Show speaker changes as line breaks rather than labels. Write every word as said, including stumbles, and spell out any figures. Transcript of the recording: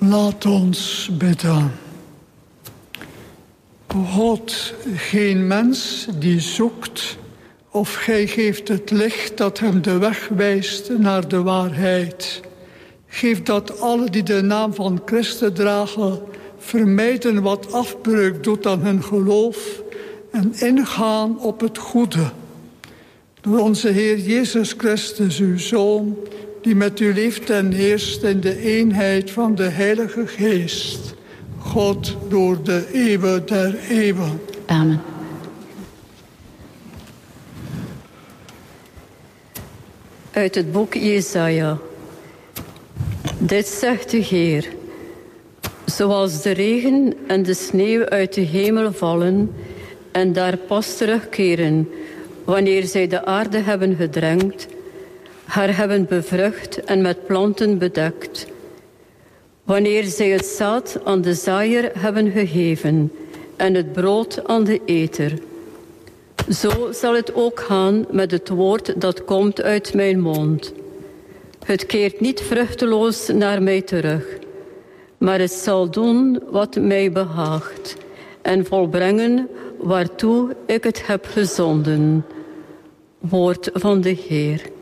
Laat ons bidden. God, geen mens die zoekt, of gij geeft het licht dat hem de weg wijst naar de waarheid. Geef dat alle die de naam van Christus dragen, vermijden wat afbreuk doet aan hun geloof en ingaan op het goede. Door onze Heer Jezus Christus, uw Zoon, die met u leeft en heerst in de eenheid van de Heilige Geest. God door de eeuwen der eeuwen.
Amen. Uit het boek Jesaja. Dit zegt de Heer. Zoals de regen en de sneeuw uit de hemel vallen en daar pas terugkeren, wanneer zij de aarde hebben gedrenkt, haar hebben bevrucht en met planten bedekt. Wanneer zij het zaad aan de zaaier hebben gegeven en het brood aan de eter. Zo zal het ook gaan met het woord dat komt uit mijn mond. Het keert niet vruchteloos naar mij terug, maar het zal doen wat mij behaagt en volbrengen waartoe ik het heb gezonden. Woord van de Heer.